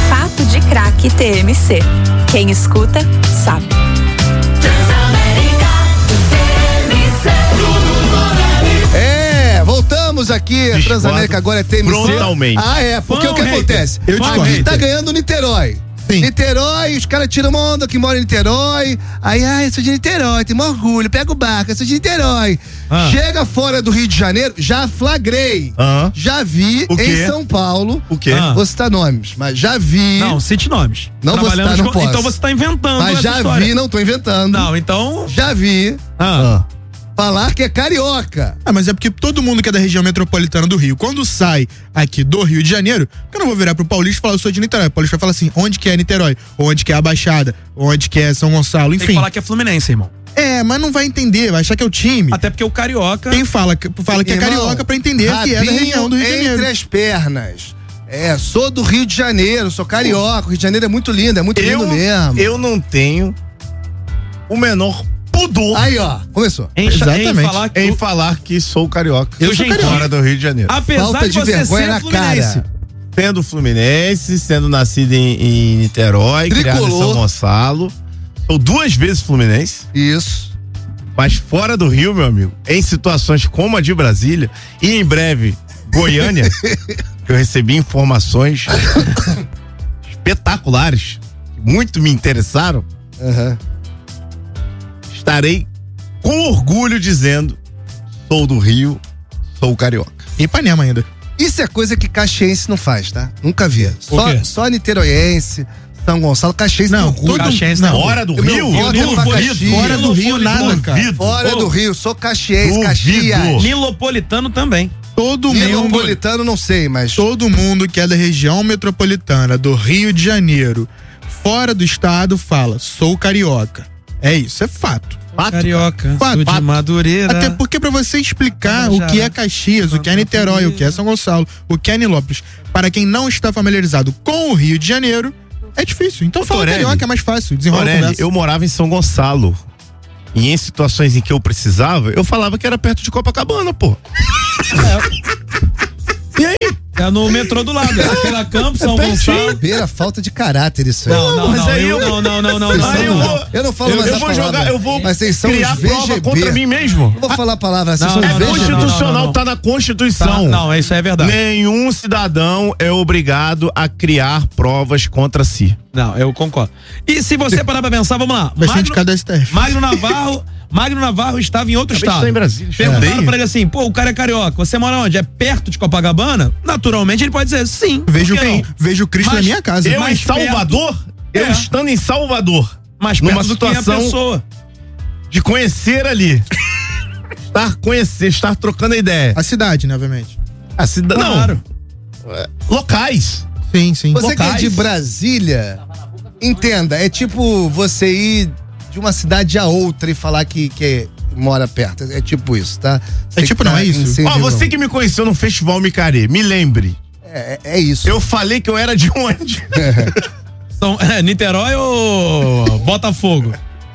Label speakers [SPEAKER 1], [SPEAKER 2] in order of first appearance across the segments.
[SPEAKER 1] Papo de Craque TMC. Quem escuta, sabe.
[SPEAKER 2] Voltamos aqui, a Transamérica agora é TMC.
[SPEAKER 3] Frontalmente.
[SPEAKER 2] Porque o que acontece? Aqui tá ganhando Niterói. Sim. Niterói, os caras tiram uma onda que mora em Niterói. Aí, eu sou de Niterói, tenho um orgulho, pega o barco, eu sou de Niterói. Chega fora do Rio de Janeiro, já flagrei. Já vi em São Paulo.
[SPEAKER 3] O quê?
[SPEAKER 2] Vou citar nomes, mas já vi.
[SPEAKER 4] Não, cite nomes.
[SPEAKER 2] Não vou citar, não posso.
[SPEAKER 4] Então você tá inventando.
[SPEAKER 2] Mas já vi, não tô inventando.
[SPEAKER 4] Não, então.
[SPEAKER 2] Já vi. Falar que é carioca.
[SPEAKER 5] Mas é porque todo mundo que é da região metropolitana do Rio, quando sai aqui do Rio de Janeiro, eu não vou virar pro paulista e falar, eu sou de Niterói. O paulista vai falar assim, onde que é Niterói? Onde que é a Baixada? Onde que é São Gonçalo? Enfim.
[SPEAKER 4] Tem que falar que é Fluminense, irmão.
[SPEAKER 5] Mas não vai entender, vai achar que é o time.
[SPEAKER 4] Até porque o carioca.
[SPEAKER 5] Quem fala que é carioca pra entender que é da região do Rio de Janeiro.
[SPEAKER 2] Entre as pernas. Sou do Rio de Janeiro, sou carioca. O Rio de Janeiro é muito lindo lindo mesmo.
[SPEAKER 3] Eu não tenho o menor pudor.
[SPEAKER 2] Aí, ó, começou.
[SPEAKER 5] Exatamente.
[SPEAKER 3] Em falar que sou carioca.
[SPEAKER 4] Eu sou carioca.
[SPEAKER 3] Fora do Rio de Janeiro.
[SPEAKER 4] Apesar
[SPEAKER 2] Falta de
[SPEAKER 4] você
[SPEAKER 2] vergonha
[SPEAKER 4] ser
[SPEAKER 2] na
[SPEAKER 4] fluminense.
[SPEAKER 2] cara.
[SPEAKER 3] Sendo fluminense, sendo nascido em Niterói, criado em São Gonçalo. Sou 2 vezes fluminense.
[SPEAKER 2] Isso.
[SPEAKER 3] Mas fora do Rio, meu amigo, em situações como a de Brasília e em breve Goiânia, eu recebi informações espetaculares, que muito me interessaram. Estarei com orgulho dizendo, sou do Rio, sou carioca.
[SPEAKER 5] E Ipanema ainda.
[SPEAKER 2] Isso é coisa que caxiense não faz, tá? Nunca vi. Só niteroiense, São Gonçalo, caxiense
[SPEAKER 5] não.
[SPEAKER 4] Caxiense não.
[SPEAKER 3] Fora do Rio?
[SPEAKER 5] Fora do Rio nada, cara.
[SPEAKER 2] Fora do Rio, sou caxiense, Caxias.
[SPEAKER 4] Nilopolitano também.
[SPEAKER 5] Todo mundo.
[SPEAKER 2] Nilopolitano não sei, mas
[SPEAKER 5] todo mundo que é da região metropolitana do Rio de Janeiro, fora do estado, fala, sou carioca. É isso, é fato.
[SPEAKER 4] Carioca,
[SPEAKER 5] fato.
[SPEAKER 4] de Madureira.
[SPEAKER 5] Até porque pra você explicar o que é Caxias, o que é Niterói, o que é São Gonçalo, o que é Nilópolis, para quem não está familiarizado com o Rio de Janeiro, é difícil. Então fala carioca, é mais fácil. Desenrola a conversa.
[SPEAKER 3] Eu morava em São Gonçalo. E em situações em que eu precisava, eu falava que era perto de Copacabana, pô. E aí?
[SPEAKER 4] É no metrô do lado, Feira Campos, São Gonçalo.
[SPEAKER 2] Beira falta de caráter isso aí.
[SPEAKER 4] Não.
[SPEAKER 2] Eu não falo mais essa palavra.
[SPEAKER 3] Eu vou
[SPEAKER 2] mas vocês são
[SPEAKER 3] criar
[SPEAKER 2] os
[SPEAKER 3] prova
[SPEAKER 2] VGB.
[SPEAKER 3] contra mim mesmo.
[SPEAKER 2] Não vou falar a palavra, vocês são os
[SPEAKER 3] É
[SPEAKER 2] VGB.
[SPEAKER 3] constitucional, tá na Constituição.
[SPEAKER 4] Não, isso é verdade.
[SPEAKER 3] Nenhum cidadão é obrigado a criar provas contra si.
[SPEAKER 4] Não, eu concordo. E se você parar pra pensar, vamos lá.
[SPEAKER 5] Vai ser indicado da STF.
[SPEAKER 4] Magno Navarro estava em outro estado.
[SPEAKER 3] Em Brasília.
[SPEAKER 4] Perguntaram pra ele assim, pô, o cara é carioca, você mora onde? É perto de Copacabana? Naturalmente ele pode dizer sim.
[SPEAKER 5] Vejo Cristo na minha casa.
[SPEAKER 3] Eu em Salvador, eu estando em Salvador,
[SPEAKER 4] mas
[SPEAKER 3] numa
[SPEAKER 4] perto
[SPEAKER 3] situação
[SPEAKER 4] do que a pessoa.
[SPEAKER 3] de conhecer ali. estar trocando a ideia.
[SPEAKER 5] A cidade, né, obviamente.
[SPEAKER 3] A cidade.
[SPEAKER 4] Claro.
[SPEAKER 3] Não. Locais.
[SPEAKER 5] Sim.
[SPEAKER 2] Você que é de Brasília, entenda, é tipo você ir de uma cidade a outra e falar que mora perto. É tipo isso, tá?
[SPEAKER 5] Não é isso.
[SPEAKER 3] Você que me conheceu no Festival Micaré, me lembre.
[SPEAKER 2] É isso.
[SPEAKER 3] Eu falei que eu era de onde?
[SPEAKER 4] Niterói ou Botafogo?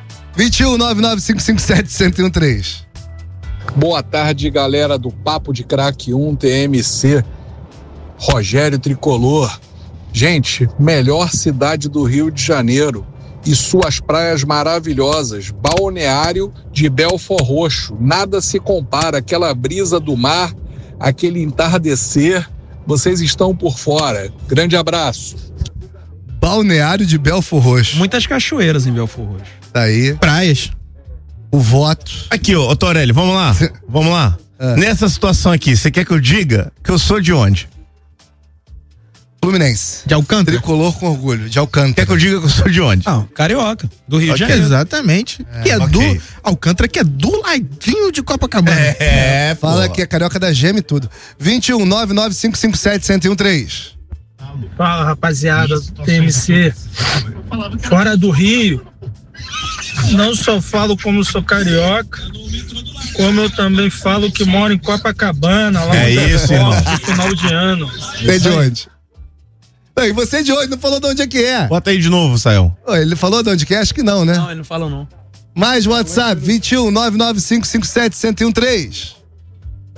[SPEAKER 2] 21-99557-1013.
[SPEAKER 6] Boa tarde, galera do Papo de Craque 1 TMC. Rogério Tricolor. Gente, melhor cidade do Rio de Janeiro e suas praias maravilhosas. Balneário de Belford Roxo. Nada se compara. Aquela brisa do mar, aquele entardecer. Vocês estão por fora. Grande abraço.
[SPEAKER 2] Balneário de Belford Roxo.
[SPEAKER 4] Muitas cachoeiras em Belford Roxo.
[SPEAKER 2] Tá aí.
[SPEAKER 5] Praias.
[SPEAKER 2] O voto.
[SPEAKER 3] Aqui, ô Torelli, vamos lá. Vamos lá. Nessa situação aqui, você quer que eu diga que eu sou de onde?
[SPEAKER 2] Fluminense.
[SPEAKER 5] De Alcântara.
[SPEAKER 2] Tricolor com orgulho. De Alcântara.
[SPEAKER 3] Quer que eu diga que eu sou de onde?
[SPEAKER 4] Não, carioca. Do Rio de Janeiro.
[SPEAKER 5] Exatamente. Alcântara, que é do ladinho de Copacabana.
[SPEAKER 2] Fala que é carioca da Gema e tudo. 21-99557-1013.
[SPEAKER 7] Fala, rapaziada do TMC. Fora do Rio, não só falo como sou carioca, como eu também falo que moro em Copacabana, lá no final de ano.
[SPEAKER 2] Você é de onde? E você é de onde? Não falou de onde é que é.
[SPEAKER 3] Bota aí de novo, Sayão.
[SPEAKER 2] Ele falou de onde que é? Acho que não, né?
[SPEAKER 4] Não, ele não falou não.
[SPEAKER 2] Mais WhatsApp, 21-99557-1013.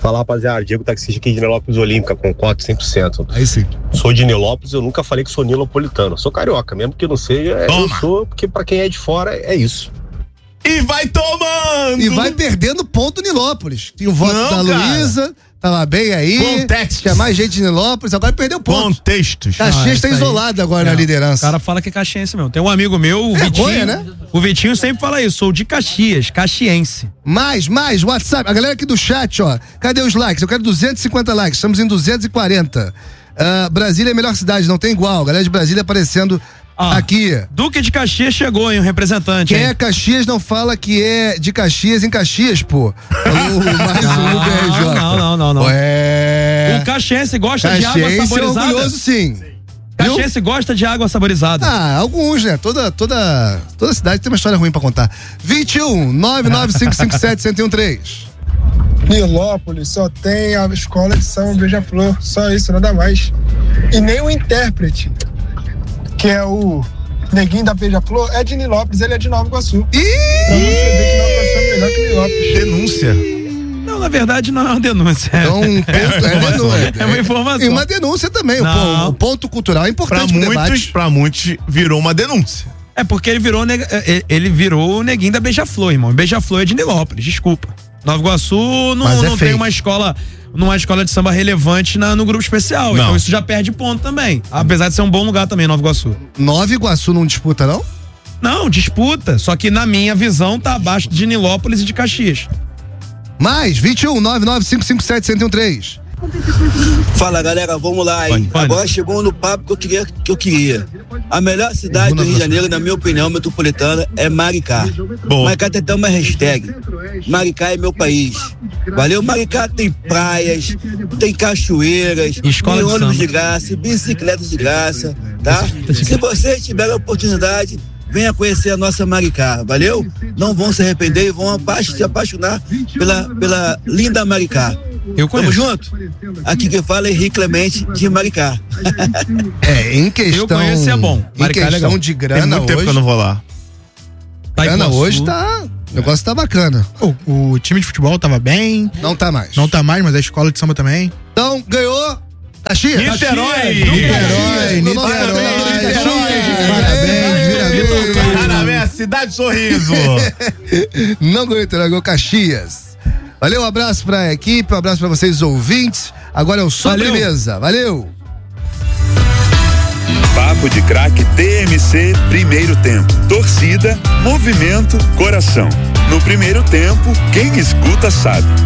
[SPEAKER 8] Fala, rapaziada, Diego taxista aqui de Nilópolis Olímpica, concordo 100%.
[SPEAKER 2] Aí sim.
[SPEAKER 8] Sou de Nilópolis, eu nunca falei que sou nilopolitano. Sou carioca, mesmo que não seja, eu sou, porque pra quem é de fora é isso.
[SPEAKER 3] E vai tomando!
[SPEAKER 2] E vai perdendo ponto Nilópolis. Tinha o voto da Luísa, tava bem aí.
[SPEAKER 3] Contextos.
[SPEAKER 2] Tinha mais gente de Nilópolis, agora perdeu ponto.
[SPEAKER 3] Contextos.
[SPEAKER 2] Caxias tá isolado agora na liderança.
[SPEAKER 4] O cara fala que é caxiense mesmo. Tem um amigo meu, o Vitinho,
[SPEAKER 2] né?
[SPEAKER 4] O Vitinho sempre fala isso, sou de Caxias, caxiense.
[SPEAKER 2] Mais, WhatsApp. A galera aqui do chat, ó. Cadê os likes? Eu quero 250 likes, estamos em 240. Brasília é a melhor cidade, não tem igual. A galera de Brasília aparecendo aqui. Duque
[SPEAKER 4] de Caxias chegou, hein, o representante.
[SPEAKER 2] Quem é Caxias não fala que é de Caxias em Caxias, pô. Mais um BRJ.
[SPEAKER 4] Não.
[SPEAKER 2] Ué.
[SPEAKER 4] O caxiense gosta de água saborizada.
[SPEAKER 2] É orgulhoso, sim.
[SPEAKER 4] Caxiense gosta de água saborizada.
[SPEAKER 2] Alguns, né? Toda cidade tem uma história ruim pra contar. 21 99557 1013.
[SPEAKER 9] Nilópolis só tem a escola de samba Beija-Flor, só isso, nada mais. E nem o intérprete, que é o neguinho da Beija-Flor, é de Nilópolis, ele é de Nova Iguaçu. Pra você ver que Nova Iguaçu é melhor que Nilópolis.
[SPEAKER 3] Denúncia.
[SPEAKER 4] Não, na verdade não é uma denúncia.
[SPEAKER 2] Então,
[SPEAKER 4] é uma informação.
[SPEAKER 2] E uma denúncia também. O ponto cultural é importante pro debate.
[SPEAKER 3] Pra muitos virou uma denúncia.
[SPEAKER 4] É porque ele virou o neguinho da Beija-Flor, irmão. Beija-Flor é de Nilópolis, desculpa. Nova Iguaçu não tem uma escola de samba relevante no grupo especial. Não. Então isso já perde ponto também. Apesar de ser um bom lugar também, Nova Iguaçu.
[SPEAKER 2] Nova Iguaçu não disputa, não?
[SPEAKER 4] Não, disputa. Só que na minha visão tá abaixo de Nilópolis e de Caxias.
[SPEAKER 2] Mais 21 99557 1013.
[SPEAKER 10] Fala, galera, vamos lá, hein? Agora chegou no papo que eu queria. A melhor cidade do Rio de Janeiro, na minha opinião, metropolitana, é Maricá. Maricá tem até uma hashtag. Maricá é meu país. Valeu? Maricá tem praias, tem cachoeiras, tem ônibus de graça, bicicletas de graça, tá? Se vocês tiverem a oportunidade, venha conhecer a nossa Maricá, valeu? Não vão se arrepender e vão se apaixonar pela linda Maricá.
[SPEAKER 4] Eu conheço.
[SPEAKER 10] Tamo junto? Aqui quem fala é Henrique Clemente de Maricá.
[SPEAKER 2] Em questão.
[SPEAKER 4] Eu conheço, é bom.
[SPEAKER 2] Maricá em questão de grana.
[SPEAKER 3] Tem muito tempo que eu não vou lá.
[SPEAKER 2] Grana hoje tá. O negócio tá bacana.
[SPEAKER 5] O time de futebol tava bem.
[SPEAKER 2] Não tá mais.
[SPEAKER 5] Não tá mais, mas a escola de samba também.
[SPEAKER 2] Então, ganhou. Caxias.
[SPEAKER 3] Niterói. Parabéns, cidade sorriso.
[SPEAKER 2] Não ganhou Niterói, ganhou Caxias. Valeu, um abraço pra equipe, um abraço pra vocês ouvintes. Agora é o Sobremesa. Valeu.
[SPEAKER 11] Papo de Craque TMC, primeiro tempo. Torcida, movimento, coração. No primeiro tempo, quem escuta sabe.